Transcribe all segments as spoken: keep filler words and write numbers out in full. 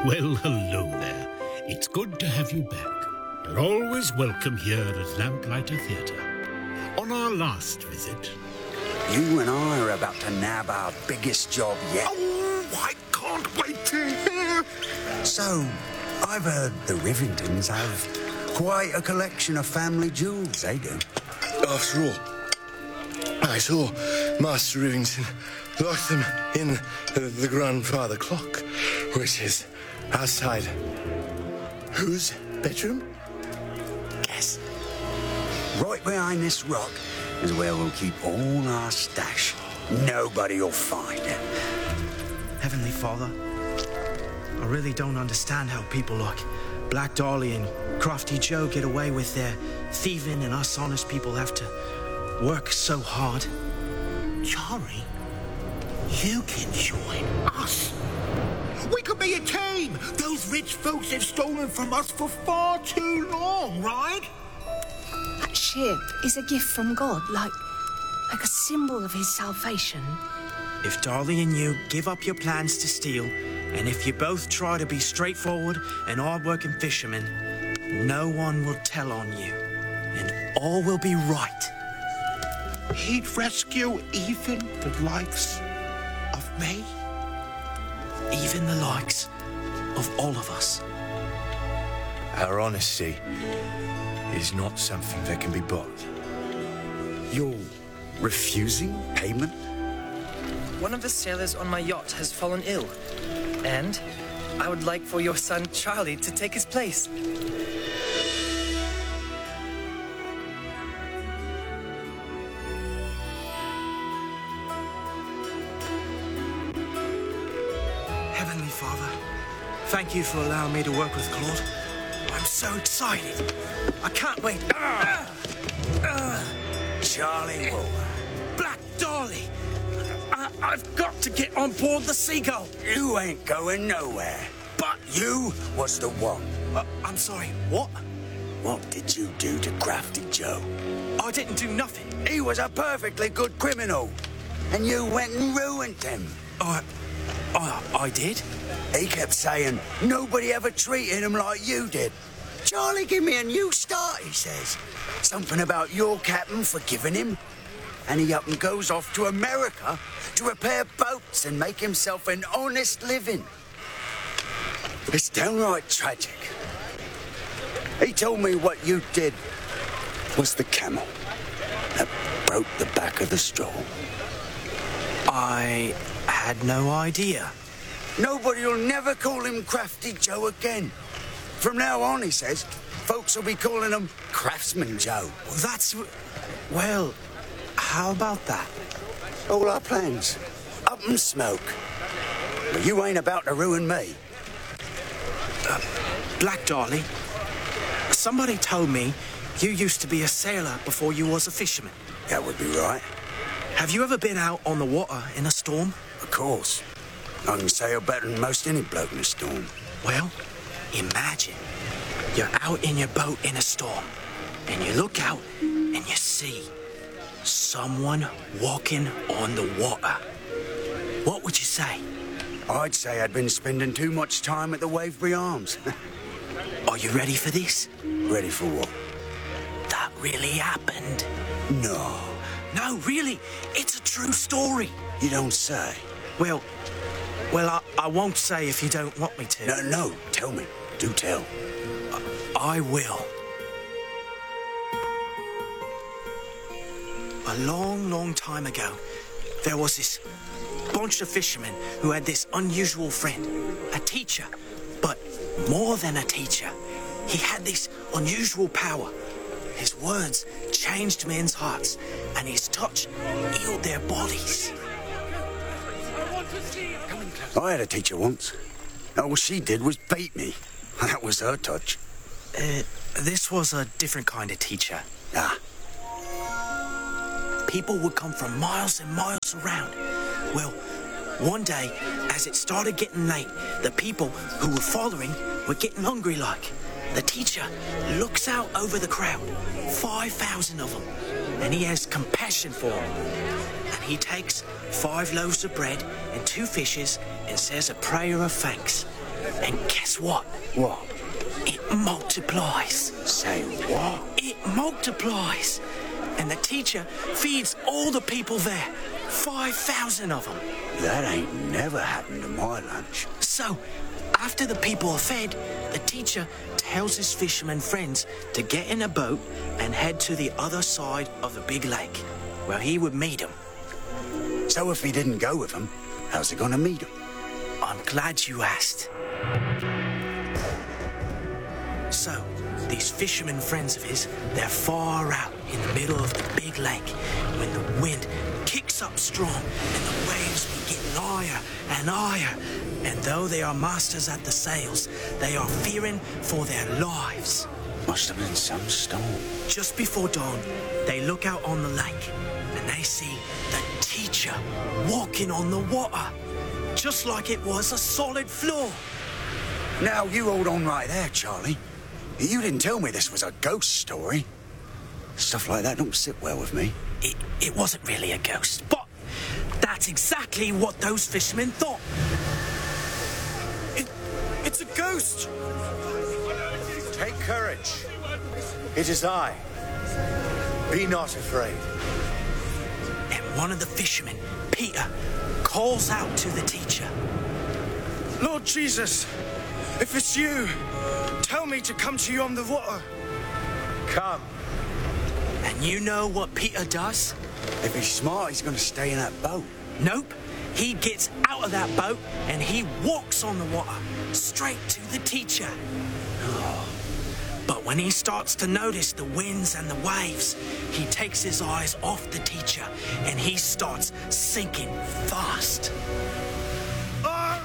Well, hello there. It's good to have you back. You're always welcome here at Lamplighter Theatre. On our last visit... You and I are about to nab our biggest job yet. Oh, I can't wait to hear. So, I've heard the Rivingtons have quite a collection of family jewels, they do. After all, I saw Master Rivington lock them in the, the grandfather clock, which is outside whose bedroom? Guess. Right behind this rock is where we'll keep all our stash. Nobody will find it. Heavenly Father, I really don't understand how people like Black Dolly and Crafty Joe get away with their thieving and us honest people have to work so hard. Charlie, you can join us. We could be a team. Those rich folks have stolen from us for far too long, right? That ship is a gift from God, like, like a symbol of his salvation. If Dolly and you give up your plans to steal, and if you both try to be straightforward and hard-working fishermen, no one will tell on you, and all will be right. He'd rescue even the likes of me? Even the likes of all of us. Our honesty is not something that can be bought. You're refusing payment? One of the sailors on my yacht has fallen ill, and I would like for your son Charlie to take his place. Heavenly Father, thank you for allowing me to work with Claude. I'm so excited. I can't wait. Uh, uh, Charlie Wool. Black Dolly, I, I've got to get on board the Seagull. You ain't going nowhere. But You was the one. uh, I'm sorry, what? What did you do to Crafty Joe? I didn't do nothing. He was a perfectly good criminal, and you went and ruined him. I, I, I did? He kept saying nobody ever treated him like you did. Charlie, give me a new start, he says. Something about your captain forgiving him. And he up and goes off to America to repair boats and make himself an honest living. It's downright tragic. He told me what you did was the camel that broke the back of the straw. I had no idea. Nobody will never call him Crafty Joe again. From now on, he says, folks will be calling him Craftsman Joe. That's... well, how about that? All our plans, up in smoke. But you ain't about to ruin me. Uh, Black Dolly, somebody told me you used to be a sailor before you was a fisherman. That would be right. Have you ever been out on the water in a storm? Of course. I can sail better than most any bloke in a storm. Well, imagine you're out in your boat in a storm, and you look out and you see someone walking on the water. What would you say? I'd say I'd been spending too much time at the Waverbury Arms. Are you ready for this? Ready for what? That really happened. No. No, really, it's a true story. You don't say. Well, well, I, I won't say if you don't want me to. No, no, tell me. Do tell. I, I will. A long, long time ago, there was this bunch of fishermen who had this unusual friend, a teacher, but more than a teacher. He had this unusual power. His words changed men's hearts, and his touch healed their bodies. I had a teacher once. All she did was beat me. That was her touch. Uh, this was a different kind of teacher. Ah. People would come from miles and miles around. Well, one day, as it started getting late, the people who were following were getting hungry like. The teacher looks out over the crowd, five thousand of them, and he has compassion for them. and he takes five loaves of bread and two fishes and says a prayer of thanks. And guess what? What? It multiplies. Say what? It multiplies. And the teacher feeds all the people there. five thousand of them. That ain't never happened to my lunch. So, after the people are fed, the teacher tells his fisherman friends to get in a boat and head to the other side of the big lake, where he would meet them. So if he didn't go with them, how's he gonna meet them? I'm glad you asked. So, these fishermen friends of his, they're far out in the middle of the big lake when the wind kicks up strong and the waves begin higher and higher. And though they are masters at the sails, they are fearing for their lives. Must have been some storm. Just before dawn, they look out on the lake and they see the teacher walking on the water, just like it was a solid floor. Now, you hold on right there, Charlie. You didn't tell me this was a ghost story. Stuff like that don't sit well with me. It, it wasn't really a ghost, but that's exactly what those fishermen thought. It, it's a ghost. Take courage. It is I. Be not afraid. And one of the fishermen, Peter, calls out to the teacher. Lord Jesus, if it's you, tell me to come to you on the water. Come. And you know what Peter does? If he's smart, he's gonna stay in that boat. Nope. He gets out of that boat and he walks on the water, straight to the teacher. Oh. But when he starts to notice the winds and the waves, he takes his eyes off the teacher and he starts sinking fast. Uh,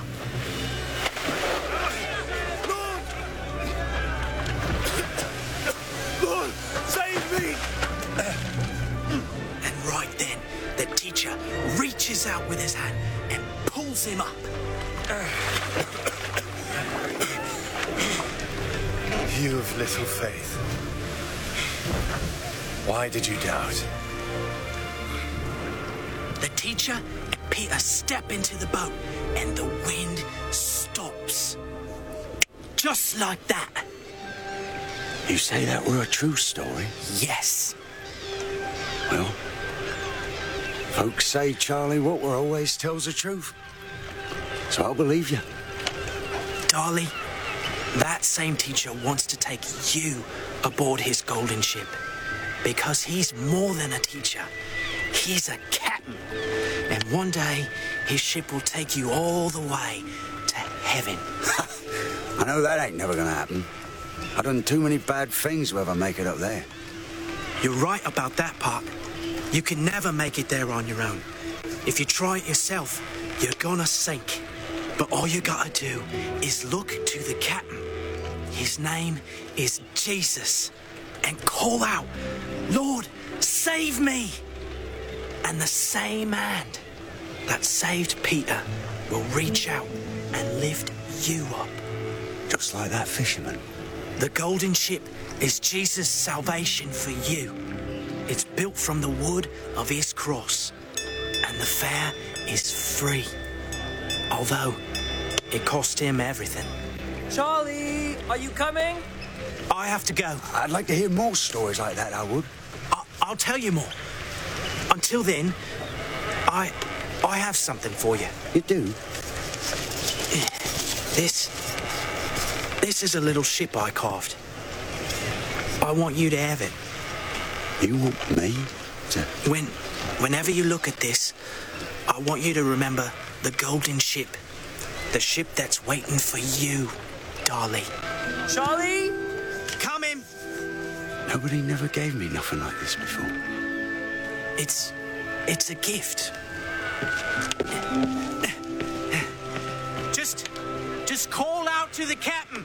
Lord! Lord, save me! And right then, the teacher reaches out with his hand and pulls him up. You of little faith. Why did you doubt? The teacher and Peter step into the boat and the wind stops. Just like that. You say that were a true story? Yes. Well, folks say Charlie Walker always tells the truth. So I'll believe you. Darley, that same teacher wants to take you aboard his golden ship. Because he's more than a teacher. He's a captain. And one day, his ship will take you all the way to heaven. I know that ain't never gonna happen. I've done too many bad things to ever make it up there. You're right about that part. You can never make it there on your own. If you try it yourself, you're gonna sink. But all you gotta do is look to the captain. His name is Jesus. And call out, Lord, save me! And the same hand that saved Peter will reach out and lift you up. Just like that fisherman. The golden ship is Jesus' salvation for you. It's built from the wood of his cross. And the fare is free. Although, it cost him everything. Charlie, are you coming? I have to go. I'd like to hear more stories like that, I would. I- I'll tell you more. Until then, I... I have something for you. You do? This... This is a little ship I carved. I want you to have it. You want me to... When... Whenever you look at this, I want you to remember the golden ship. The ship that's waiting for you, Darley. Charlie? Coming! Nobody never gave me nothing like this before. It's... It's a gift. Just... Just call out to the captain.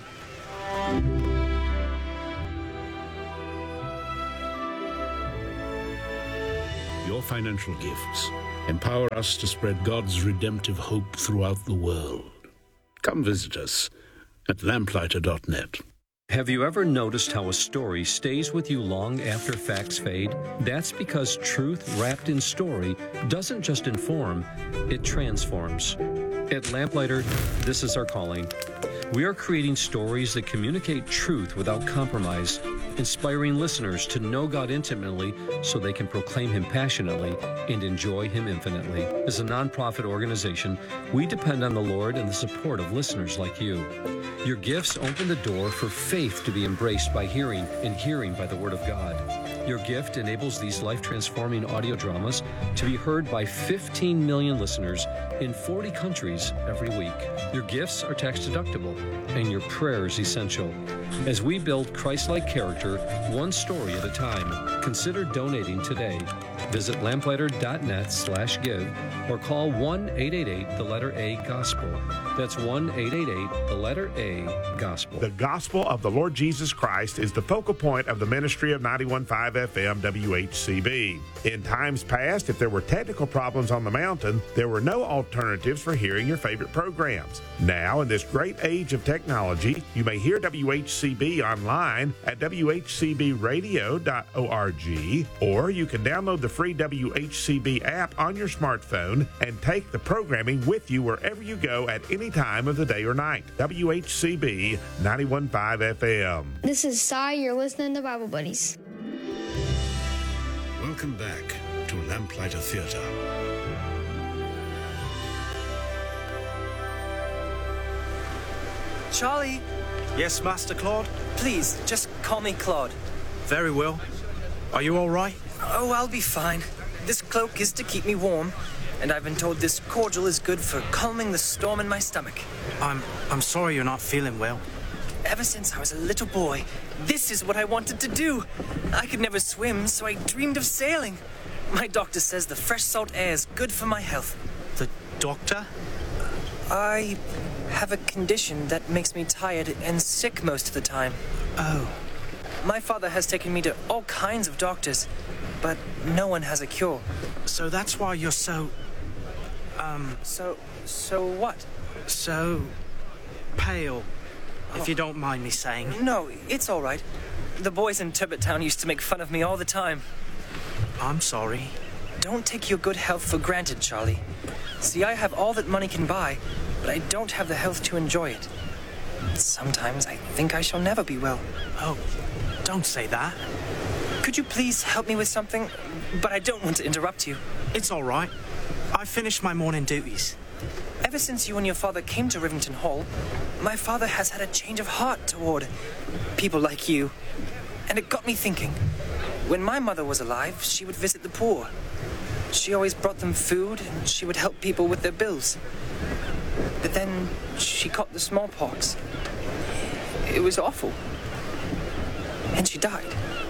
Your financial gifts empower us to spread God's redemptive hope throughout the world. Come visit us at lamplighter dot net. Have you ever noticed how a story stays with you long after facts fade? That's because truth wrapped in story doesn't just inform, it transforms. At Lamplighter, this is our calling. We are creating stories that communicate truth without compromise, inspiring listeners to know God intimately so they can proclaim Him passionately and enjoy Him infinitely. As a nonprofit organization, we depend on the Lord and the support of listeners like you. Your gifts open the door for faith to be embraced by hearing and hearing by the Word of God. Your gift enables these life-transforming audio dramas to be heard by fifteen million listeners in forty countries every week. Your gifts are tax-deductible, and your prayers essential. As we build Christ-like character, one story at a time, consider donating today. Visit lamplighter.net slash give or call one eight eight eight, the letter A, gospel. That's one eight eight eight, the letter A, gospel. The gospel of the Lord Jesus Christ is the focal point of the ministry of ninety-one point five F M W H C B. In times past, if there were technical problems on the mountain, there were no alternatives for hearing your favorite programs. Now, in this great age of technology, you may hear W H C B online at w h c b radio dot org, or you can download the free W H C B app on your smartphone and take the programming with you wherever you go at any time of the day or night. W H C B ninety-one point five F M. This is Sai. You're listening to Bible Buddies. Welcome back to Lamplighter Theatre. Charlie! Yes, Master Claude? Please, just call me Claude. Very well. Are you all right? Oh, I'll be fine. This cloak is to keep me warm, and I've been told this cordial is good for calming the storm in my stomach. I'm I'm sorry you're not feeling well. Ever since I was a little boy, this is what I wanted to do. I could never swim, so I dreamed of sailing. My doctor says the fresh salt air is good for my health. The doctor? I have a condition that makes me tired and sick most of the time. Oh. My father has taken me to all kinds of doctors, but no one has a cure. So that's why you're so... Um... So... so what? So... pale, oh. If you don't mind me saying. No, it's all right. The boys in Turbot Town used to make fun of me all the time. I'm sorry. Don't take your good health for granted, Charlie. See, I have all that money can buy, but I don't have the health to enjoy it. Sometimes I think I shall never be well. Oh, don't say that. Could you please help me with something? But I don't want to interrupt you. It's all right. I finished my morning duties. Ever since you and your father came to Rivington Hall, my father has had a change of heart toward people like you. And it got me thinking. When my mother was alive, she would visit the poor. She always brought them food, and she would help people with their bills. But then she caught the smallpox. It was awful. And she died.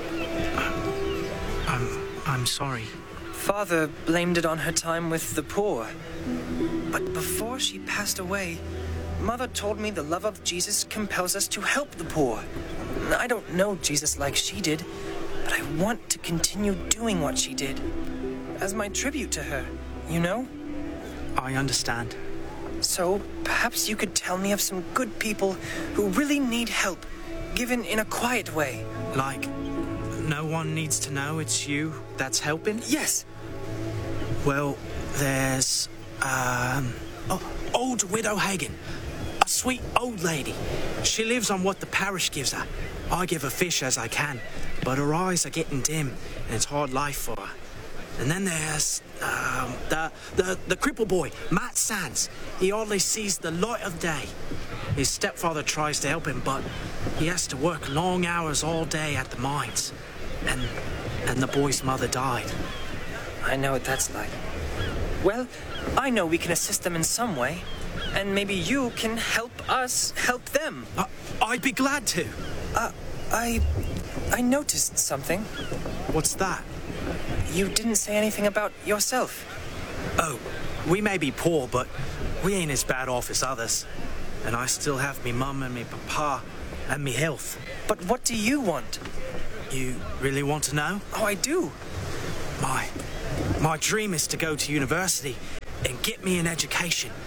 I'm... I'm sorry. Father blamed it on her time with the poor. But before she passed away, Mother told me the love of Jesus compels us to help the poor. I don't know Jesus like she did, but I want to continue doing what she did. As my tribute to her, you know? I understand. So, perhaps you could tell me of some good people who really need help, given in a quiet way. Like, no one needs to know it's you that's helping? Yes. Well, there's, um... Oh, old Widow Hagen. A sweet old lady. She lives on what the parish gives her. I give her fish as I can, but her eyes are getting dim, and it's hard life for her. And then there's um, the, the the cripple boy, Matt Sands. He hardly sees the light of day. His stepfather tries to help him, but he has to work long hours all day at the mines. And and the boy's mother died. I know what that's like. Well, I know we can assist them in some way, and maybe you can help us help them. Uh, I'd be glad to. Uh, I... I noticed something. What's that? You didn't say anything about yourself. Oh, we may be poor, but we ain't as bad off as others. And I still have me mum and me papa and me health. But what do you want? You really want to know? Oh, I do. My... My dream is to go to university and get me an education.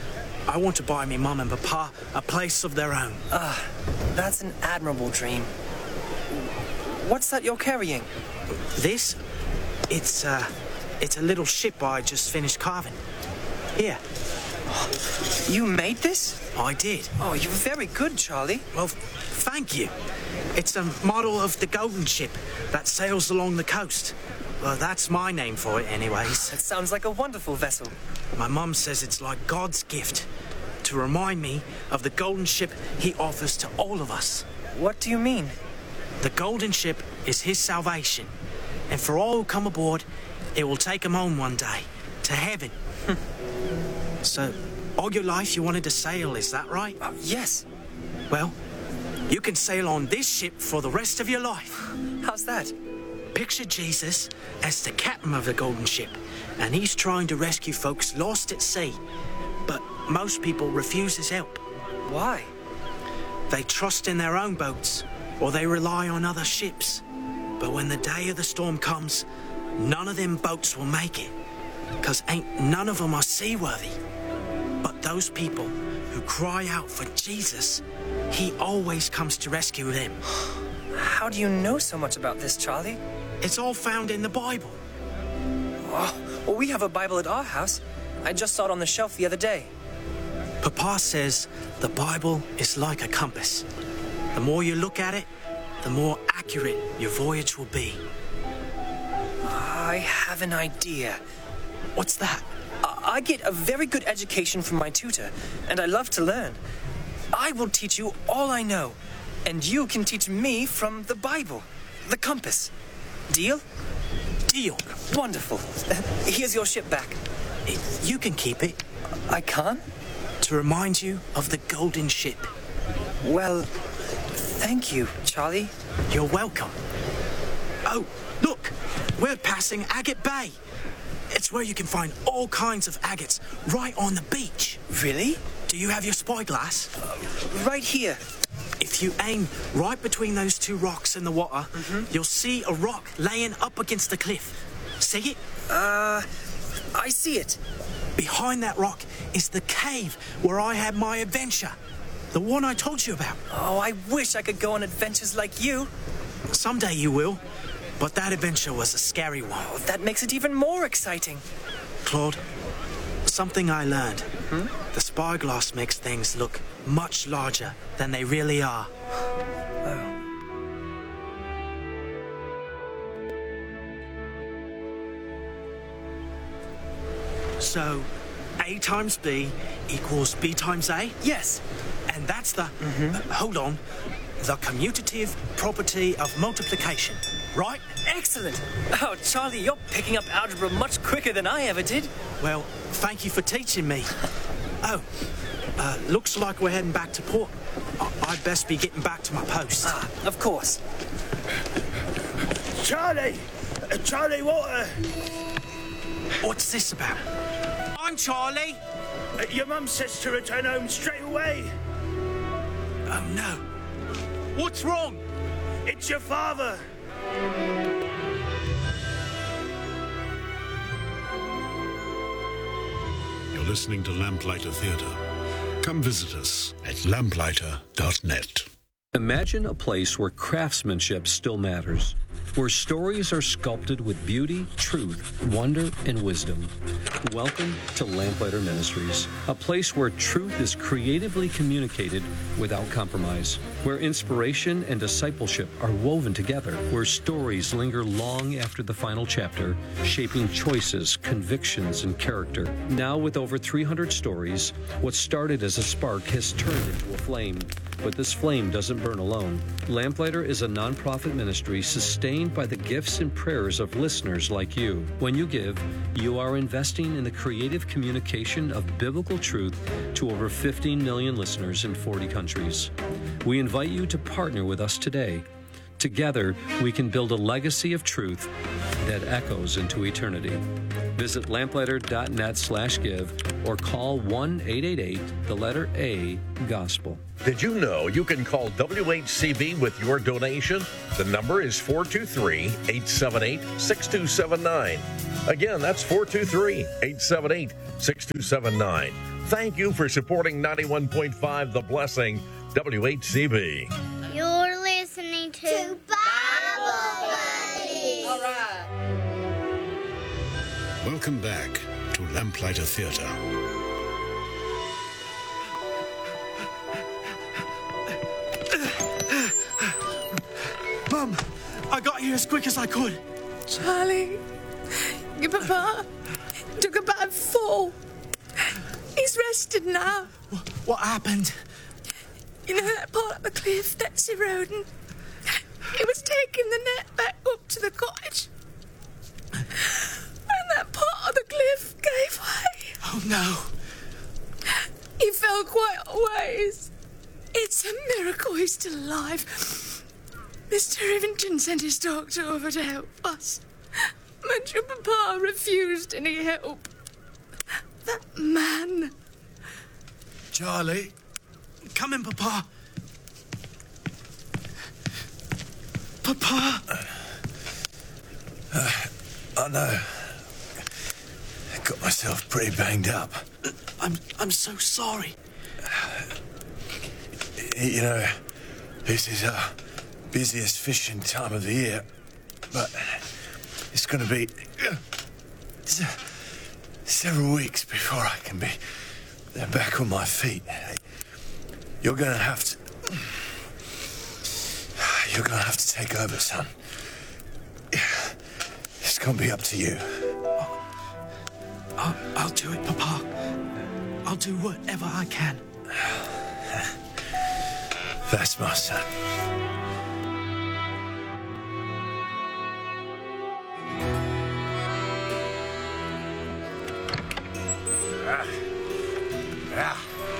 I want to buy me mum and papa a place of their own. Ah, that's an admirable dream. What's that you're carrying? This? It's, uh, it's a little ship I just finished carving. Here. You made this? I did. Oh, you're very good, Charlie. Well, thank you. It's a model of the golden ship that sails along the coast. Well, that's my name for it anyways. That sounds like a wonderful vessel. My mum says it's like God's gift to remind me of the golden ship he offers to all of us. What do you mean? The golden ship is his salvation, and for all who come aboard, it will take them home one day, to heaven. So, all your life you wanted to sail, is that right? Uh, yes. Well, you can sail on this ship for the rest of your life. How's that? Picture Jesus as the captain of the golden ship, and he's trying to rescue folks lost at sea. But most people refuse his help. Why? They trust in their own boats, or they rely on other ships. But when the day of the storm comes, none of them boats will make it, because ain't none of them are seaworthy. But those people who cry out for Jesus, he always comes to rescue them. How do you know so much about this, Charlie? It's all found in the Bible. Oh, well, we have a Bible at our house. I just saw it on the shelf the other day. Papa says the Bible is like a compass. The more you look at it, the more accurate your voyage will be. I have an idea. What's that? I get a very good education from my tutor, and I love to learn. I will teach you all I know, and you can teach me from the Bible, the compass. Deal? Deal. Wonderful. Here's your ship back. You can keep it. I can't? To remind you of the golden ship. Well, thank you, Charlie. You're welcome. Oh, look, we're passing Agate Bay. It's where you can find all kinds of agates right on the beach. Really? Do you have your spyglass? Uh, right here. If you aim right between those two rocks in the water, mm-hmm. you'll see a rock laying up against the cliff. See it? Uh, I see it. Behind that rock is the cave where I had my adventure. The one I told you about. Oh, I wish I could go on adventures like you. Someday you will. But that adventure was a scary one. Oh, that makes it even more exciting. Claude, something I learned. Hmm? The spyglass makes things look much larger than they really are. Oh. So, A times B equals B times A? Yes. And that's the... Mm-hmm. Uh, hold on. The commutative property of multiplication, right? Excellent. Oh, Charlie, you're picking up algebra much quicker than I ever did. Well, thank you for teaching me. Oh, uh, looks like we're heading back to port. I- I'd best be getting back to my post. Ah, of course. Charlie! Uh, Charlie Water! What's this about? I'm Charlie. Uh, your mum says to return home straight away. Oh, no. What's wrong? It's your father. You're listening to Lamplighter Theatre. Come visit us at lamplighter dot net. Imagine a place where craftsmanship still matters, where stories are sculpted with beauty, truth, wonder, and wisdom. Welcome to Lamplighter Ministries, a place where truth is creatively communicated without compromise, where inspiration and discipleship are woven together, where stories linger long after the final chapter, shaping choices, convictions, and character. Now, with over three hundred stories, what started as a spark has turned into a flame. But this flame doesn't burn alone. Lamplighter is a nonprofit ministry sustained by the gifts and prayers of listeners like you. When you give, you are investing in the creative communication of biblical truth to over fifteen million listeners in forty countries. We invite you to partner with us today. Together, we can build a legacy of truth that echoes into eternity. Visit lamplighter dot net slash give or call one eight eight eight, the letter A, Gospel. Did you know you can call W H C B with your donation? The number is four two three, eight seven eight, six two seven nine. Again, that's four two three, eight seven eight, six two seven nine. Thank you for supporting ninety-one point five The Blessing, W H C B. You're listening to, to Bible Buddies. All right. Welcome back to Lamplighter Theatre. Mum, I got here as quick as I could. Charlie, your papa took a bad fall. He's rested now. What happened? You know that part of the cliff that's eroding? He was taking the net back up to the cottage. And that part of the cliff gave way. Oh, no. He fell quite a ways. It's a miracle he's still alive. Mister Rivington sent his doctor over to help us. But your papa refused any help. That man. Charlie, come in, Papa. Papa. Uh, uh, I know. I got myself pretty banged up. I'm I'm so sorry. You know, this is our busiest fishing time of the year, but it's going to be several weeks before I can be back on my feet. You're going to have to... You're going to have to take over, son. It's going to be up to you. I'll, I'll do it, Papa. I'll do whatever I can. That's my son. Ah. Ah.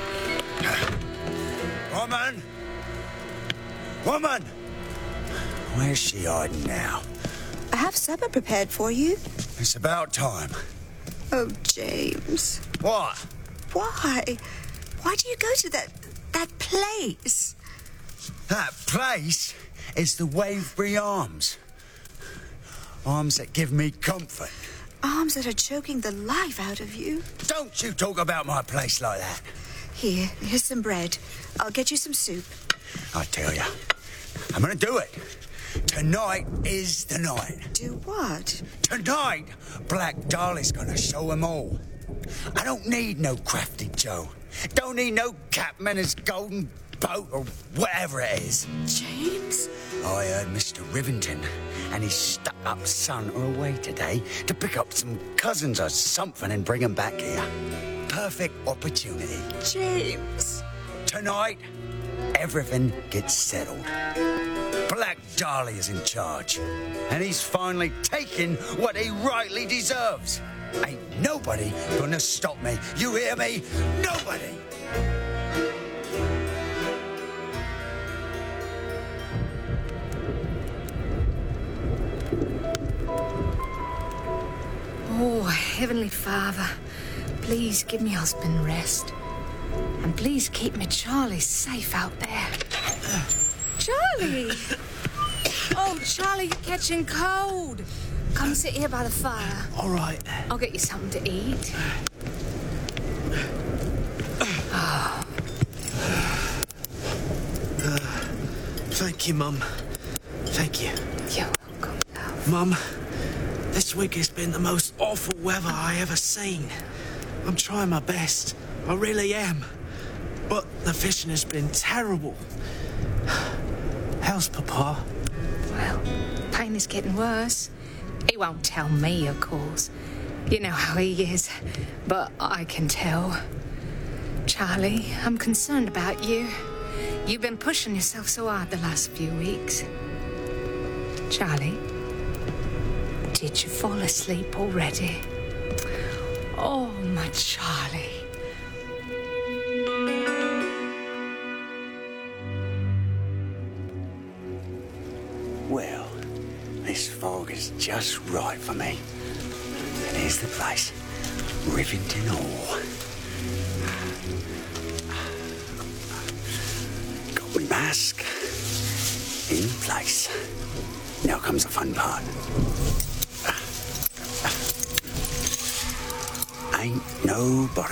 Woman! Woman! Where's she hiding now? I have supper prepared for you. It's about time. Oh, James. What? Why? Why do you go to that that place? That place is the Wavebury Arms. Arms that give me comfort. Arms that are choking the life out of you. Don't you talk about my place like that. Here, here's some bread. I'll get you some soup. I tell you, I'm gonna do it. Tonight is the night. Do what? Tonight, Black Dolly's gonna show 'em all. I don't need no crafty Joe. Don't need no captain in his golden boat or whatever it is. James? I heard Mister Rivington and his stuck-up son are away today to pick up some cousins or something and bring 'em back here. Perfect opportunity. James. Tonight, everything gets settled. Black Dolly is in charge, and he's finally taking what he rightly deserves. Ain't nobody gonna stop me. You hear me? Nobody! Oh, Heavenly Father, please give me husband rest. And please keep me Charlie safe out there. Charlie! Oh, Charlie, you're catching cold. Come sit here by the fire. All right. I'll get you something to eat. Oh. Uh, thank you, Mum. Thank you. You're welcome, love. Mum, this week has been the most awful weather I ever seen. I'm trying my best. I really am. But the fishing has been terrible. How's Papa? Well, pain is getting worse. He won't tell me, of course. You know how he is. But I can tell. Charlie, I'm concerned about you. You've been pushing yourself so hard the last few weeks. Charlie, did you fall asleep already? Oh, my Charlie. Well, this fog is just right for me. And here's the place. Rivington Hall. Got my mask. In place. Now comes the fun part. Ain't nobody